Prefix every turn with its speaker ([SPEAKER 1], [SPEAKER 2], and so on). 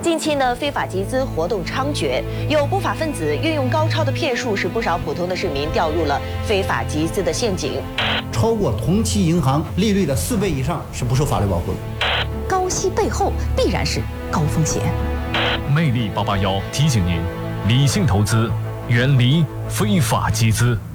[SPEAKER 1] 近期呢，非法集资活动猖獗，有不法分子运用高超的骗术，使不少普通的市民掉入了非法集资的陷阱。
[SPEAKER 2] 超过同期银行利率的4倍以上是不受法律保护的。
[SPEAKER 3] 高息背后必然是高风险。
[SPEAKER 4] 魅力881提醒您：理性投资，远离非法集资。